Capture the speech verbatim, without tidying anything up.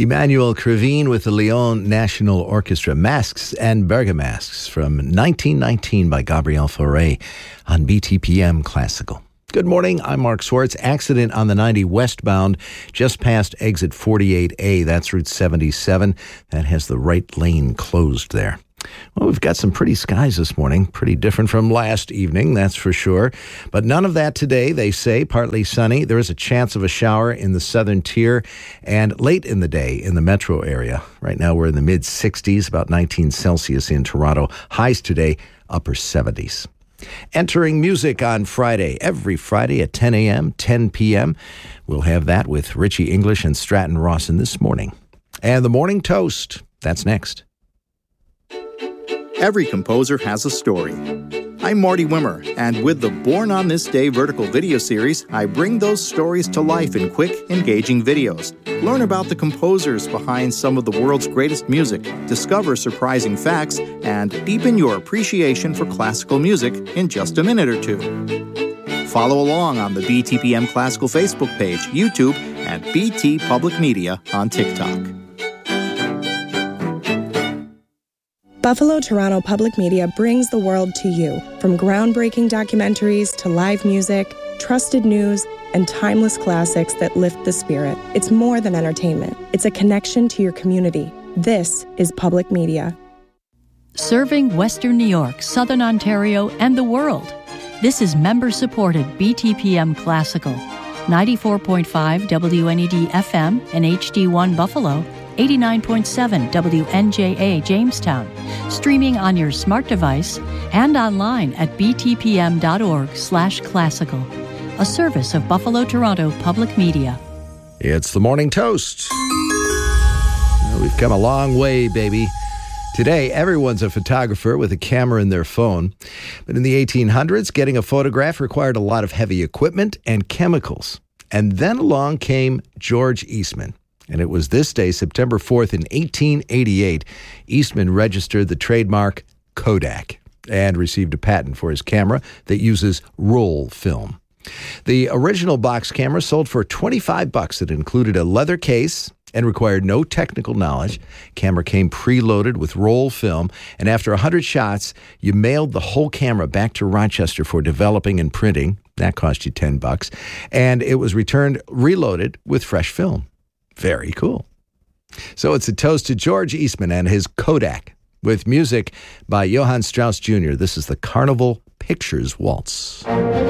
Emmanuel Crevin with the Lyon National Orchestra, Masks and Bergamasques from nineteen nineteen by Gabriel Fauré on B T P M Classical. Good morning, I'm Mark Swartz. Accident on the ninety westbound just past exit forty-eight A. That's Route seventy-seven. That has the right lane closed there. Well, we've got some pretty skies this morning, pretty different from last evening, that's for sure. But none of that today, they say, partly sunny. There is a chance of a shower in the southern tier and late in the day in the metro area. Right now we're in the mid sixties, about nineteen Celsius in Toronto. Highs today, upper seventies. Entering music on Friday, every Friday at ten a.m., ten p.m. We'll have that with Richie English and Stratton Rawson this morning. And the Morning Toast, that's next. Every composer has a story. I'm Marty Wimmer, and with the Born on This Day vertical video series, I bring those stories to life in quick, engaging videos. Learn about the composers behind some of the world's greatest music, discover surprising facts, and deepen your appreciation for classical music in just a minute or two. Follow along on the B T P M Classical Facebook page, YouTube, and B T Public Media on TikTok. Buffalo Toronto Public Media brings the world to you. From groundbreaking documentaries to live music, trusted news, and timeless classics that lift the spirit. It's more than entertainment. It's a connection to your community. This is public media. Serving Western New York, Southern Ontario, and the world. This is member-supported B T P M Classical. ninety-four point five W N E D F M and H D one Buffalo, eighty-nine point seven W N J A Jamestown, streaming on your smart device and online at btpm.org slash classical, a service of Buffalo Toronto Public Media. It's the Morning Toast. Well, we've come a long way, baby. Today, everyone's a photographer with a camera in their phone. But in the eighteen hundreds, getting a photograph required a lot of heavy equipment and chemicals. And then along came George Eastman. And it was this day, September fourth, in eighteen eighty-eight, Eastman registered the trademark Kodak and received a patent for his camera that uses roll film. The original box camera sold for twenty-five bucks. It included a leather case and required no technical knowledge. Camera came preloaded with roll film, and after one hundred shots, you mailed the whole camera back to Rochester for developing and printing. That cost you ten bucks. And it was returned reloaded with fresh film. Very cool. So it's a toast to George Eastman and his Kodak with music by Johann Strauss Junior This is the Carnival Pictures Waltz.